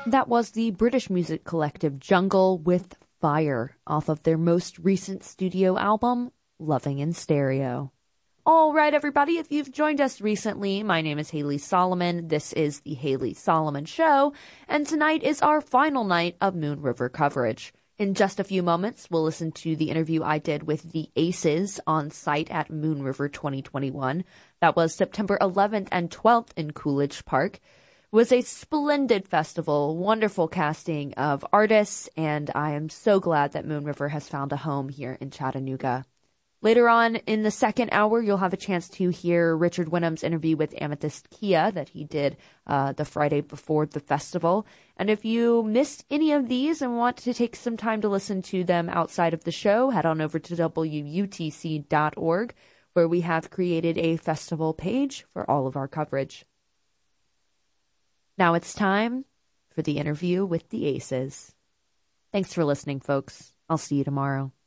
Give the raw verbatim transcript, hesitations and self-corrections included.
That was the British music collective Jungle with Fire off of their most recent studio album, Loving in Stereo. All right, everybody, if you've joined us recently, my name is Haley Solomon. This is the Haley Solomon Show, and tonight is our final night of Moon River coverage. In just a few moments, we'll listen to the interview I did with the Aces on site at Moon River twenty twenty-one. That was September eleventh and twelfth in Coolidge Park. It was a splendid festival, wonderful casting of artists, and I am so glad that Moon River has found a home here in Chattanooga. Later on in the second hour, you'll have a chance to hear Richard Winham's interview with Amethyst Kia that he did uh, the Friday before the festival. And if you missed any of these and want to take some time to listen to them outside of the show, head on over to W U T C dot org, where we have created a festival page for all of our coverage. Now it's time for the interview with the Aces. Thanks for listening, folks. I'll see you tomorrow.